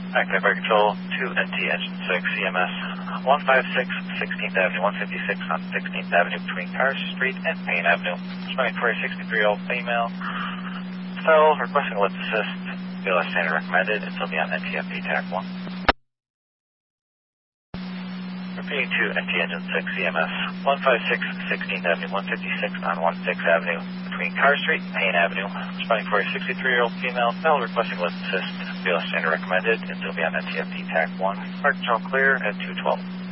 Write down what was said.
Active Air Control 2NT Engine 6 CMS 156 16th Avenue 156 on 16th Avenue between Carr Street and Payne Avenue. Responding for a 63-year-old female. Fell requesting lift assist. BLS standard recommended until beyond NTFP TAC 1. Repeating to NT Engine 6 CMS 156 16th Avenue 156 on 16th Avenue between Carr Street and Payne Avenue. Responding for a 63-year-old female. Fell requesting lift assist. BLS standard recommended until beyond NTFP TAC 1. Park control clear at 212.